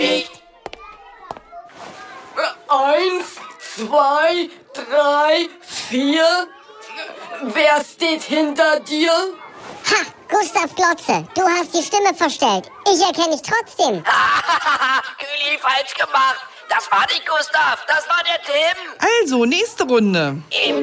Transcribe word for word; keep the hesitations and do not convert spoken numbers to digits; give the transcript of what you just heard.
nicht. Eins, zwei, drei, vier. Wer steht hinter dir? Ha, Gustav Glotze, du hast die Stimme verstellt. Ich erkenne dich trotzdem. Kühli, falsch gemacht. Das war nicht Gustav, das war der Tim. Also, nächste Runde. Im